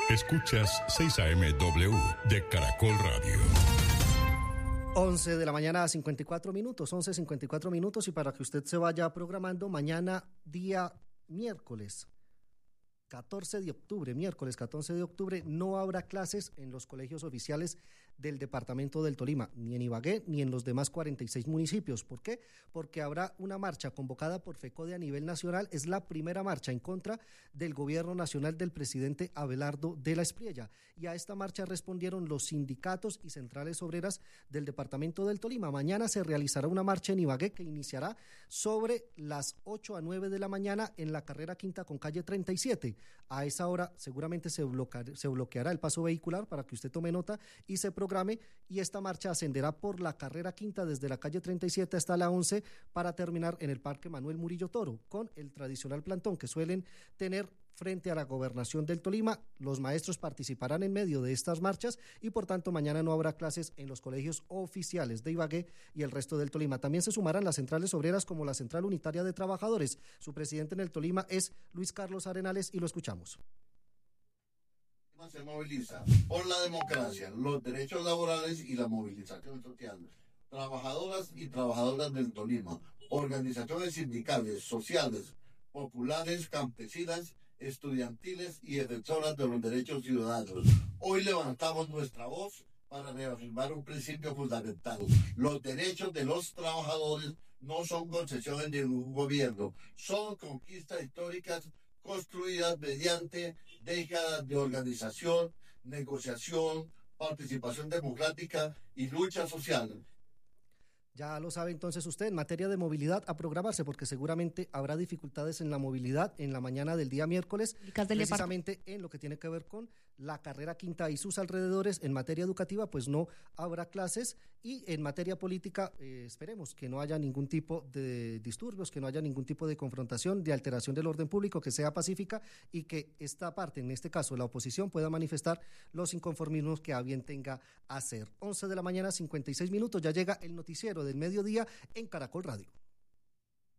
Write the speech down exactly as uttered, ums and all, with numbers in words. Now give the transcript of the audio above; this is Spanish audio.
Escuchas seis A M W de Caracol Radio. once de la mañana, cincuenta y cuatro minutos, once cincuenta y cuatro minutos, y para que usted se vaya programando, mañana día miércoles catorce de octubre, miércoles catorce de octubre, no habrá clases en los colegios oficiales del departamento del Tolima, ni en Ibagué, ni en los demás cuarenta y seis municipios. ¿Por qué? Porque habrá una marcha convocada por FECODE a nivel nacional. Es la primera marcha en contra del gobierno nacional del presidente Abelardo de la Espriella. Y a esta marcha respondieron los sindicatos y centrales obreras del departamento del Tolima. Mañana se realizará una marcha en Ibagué que iniciará sobre las ocho a nueve de la mañana en la carrera quinta con calle treinta y siete. A esa hora seguramente se bloqueará, se bloqueará el paso vehicular para que usted tome nota y se programe, y esta marcha ascenderá por la carrera quinta desde la calle treinta y siete hasta la once para terminar en el Parque Manuel Murillo Toro con el tradicional plantón que suelen tener frente a la gobernación del Tolima. Los maestros participarán en medio de estas marchas y por tanto mañana no habrá clases en los colegios oficiales de Ibagué y el resto del Tolima. También se sumarán las centrales obreras como la Central Unitaria de Trabajadores. Su presidente en el Tolima es Luis Carlos Arenales y lo escuchamos. Se moviliza por la democracia, los derechos laborales y la movilización social. Trabajadoras y trabajadoras del Tolima, organizaciones sindicales, sociales, populares, campesinas, estudiantiles y defensoras de los derechos ciudadanos. Hoy levantamos nuestra voz para reafirmar un principio fundamental. Los derechos de los trabajadores no son concesiones de ningún gobierno, son conquistas históricas construidas mediante décadas de organización, negociación, participación democrática y lucha social. Ya lo sabe entonces usted, en materia de movilidad, a programarse, porque seguramente habrá dificultades en la movilidad en la mañana del día miércoles, precisamente en lo que tiene que ver con la carrera quinta y sus alrededores. En materia educativa, pues no habrá clases, y en materia política, eh, esperemos que no haya ningún tipo de disturbios, que no haya ningún tipo de confrontación, de alteración del orden público, que sea pacífica y que esta parte, en este caso la oposición, pueda manifestar los inconformismos que a bien tenga hacer. once de la mañana, cincuenta y seis minutos, ya llega el noticiero del mediodía en Caracol Radio.